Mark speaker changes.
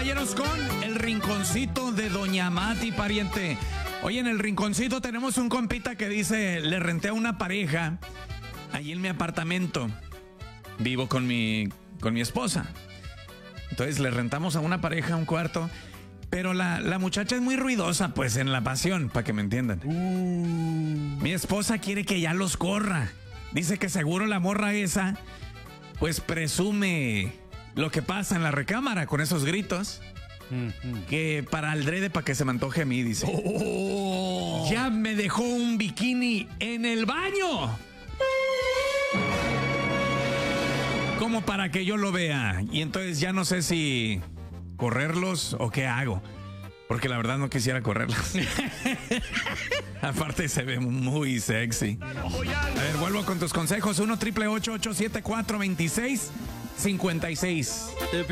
Speaker 1: caballeros, con el rinconcito de Doña Mati, pariente. Oye, en el rinconcito tenemos un compita que dice, le renté a una pareja allí en mi apartamento. Vivo con mi esposa. Entonces le rentamos a una pareja un cuarto, pero la muchacha es muy ruidosa, pues, en la pasión, para que me entiendan. Mi esposa quiere que ya los corra. Dice que seguro la morra esa, pues, presume lo que pasa en la recámara con esos gritos. Que para aldrede, para que se me antoje a mí, dice. Ya me dejó un bikini en el baño, como para que yo lo vea. Y entonces ya no sé si correrlos o qué hago, porque la verdad no quisiera correrlos. Aparte se ve muy sexy. A ver, vuelvo con tus consejos. 1-888-874-2656.